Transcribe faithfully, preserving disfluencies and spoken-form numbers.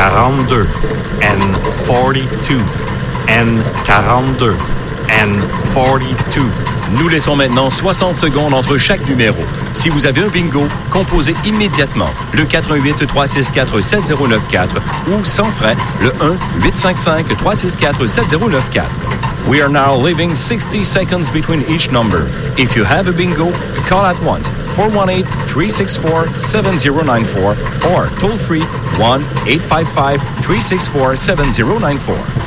quarante-deux, N quarante-deux, N quarante-deux, N quarante-deux. Nous laissons maintenant soixante secondes entre chaque numéro. Si vous avez un bingo, composez immédiatement le quatre un huit, trois six quatre, sept zéro neuf quatre ou sans frais le un huit cinq cinq, trois six quatre, sept zéro neuf quatre. We are now leaving sixty seconds between each number. If you have a bingo, call at once four one eight, three six four, seven zero nine four or toll free one eight five five, three six four, seven zero nine four.